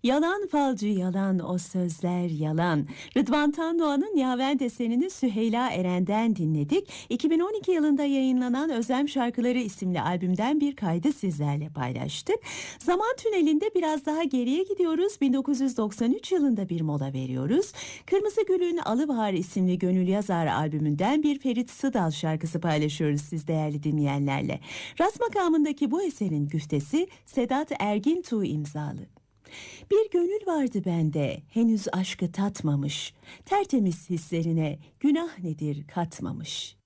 Yalan falcı yalan, o sözler yalan. Rıdvan Tandoğan'ın Yaver Deseni'ni Süheyla Eren'den dinledik. 2012 yılında yayınlanan Özlem Şarkıları isimli albümden bir kaydı sizlerle paylaştık. Zaman tünelinde biraz daha geriye gidiyoruz. 1993 yılında bir mola veriyoruz. Kırmızı Gül'ün Alıbahar isimli Gönül Yazar albümünden bir Ferit Sıdal şarkısı paylaşıyoruz siz değerli dinleyenlerle. Ras makamındaki bu eserin güftesi Sedat Ergintuğ imzalı. Bir gönül vardı bende, henüz aşkı tatmamış, tertemiz hislerine günah nedir katmamış.